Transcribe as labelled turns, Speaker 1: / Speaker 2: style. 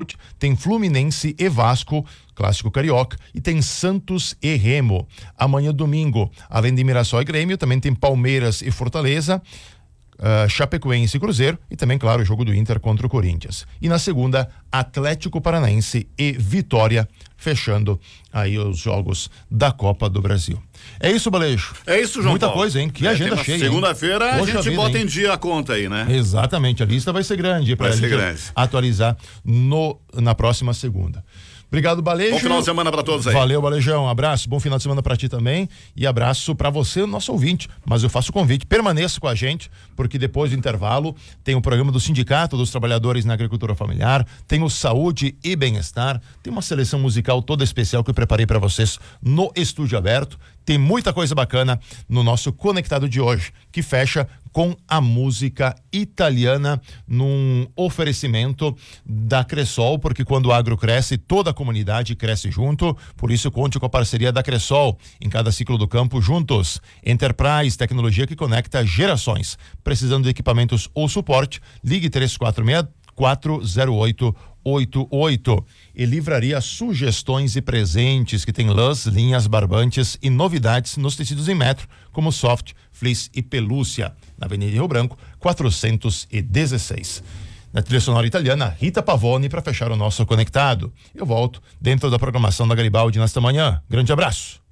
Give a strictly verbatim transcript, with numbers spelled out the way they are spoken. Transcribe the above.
Speaker 1: Saúde, tem Fluminense e Vasco, clássico carioca, e tem Santos e Remo. Amanhã, domingo, além de Mirassol e Grêmio, também tem Palmeiras e Fortaleza, Uh, Chapecoense e Cruzeiro, e também, claro, o jogo do Inter contra o Corinthians. E na segunda, Atlético Paranaense e Vitória, fechando aí os jogos da Copa do Brasil. É isso, Balejo?
Speaker 2: É isso, João
Speaker 1: Muita
Speaker 2: Paulo.
Speaker 1: coisa, hein? Que
Speaker 2: é,
Speaker 1: agenda cheia.
Speaker 2: Segunda-feira a gente
Speaker 1: vida,
Speaker 2: bota
Speaker 1: hein?
Speaker 2: em dia a conta aí, né?
Speaker 1: Exatamente, a lista vai ser grande para a gente
Speaker 2: grande.
Speaker 1: atualizar no, na próxima segunda. Obrigado, Balejo.
Speaker 2: Bom final de semana pra todos aí.
Speaker 1: Valeu, Balejão. Um abraço, bom final de semana pra ti também. E abraço pra você, nosso ouvinte. Mas eu faço o convite, permaneça com a gente, porque depois do intervalo tem o programa do Sindicato dos Trabalhadores na Agricultura Familiar, tem o Saúde e Bem-Estar, tem uma seleção musical toda especial que eu preparei pra vocês no Estúdio Aberto. Tem muita coisa bacana no nosso Conectado de hoje, que fecha com a música italiana num oferecimento da Cressol, porque quando o agro cresce, toda a comunidade cresce junto, por isso conte com a parceria da Cressol, em cada ciclo do campo juntos. Enterprise, tecnologia que conecta gerações. Precisando de equipamentos ou suporte, ligue três quatro seis quatro zero oito oito oito. E Livraria Sugestões e Presentes, que tem lãs, linhas, barbantes e novidades nos tecidos em metro, como soft, fleece e pelúcia, na Avenida Rio Branco, quatrocentos e dezesseis. Na trilha sonora italiana, Rita Pavone, para fechar o nosso Conectado. Eu volto dentro da programação da Garibaldi nesta manhã. Grande abraço.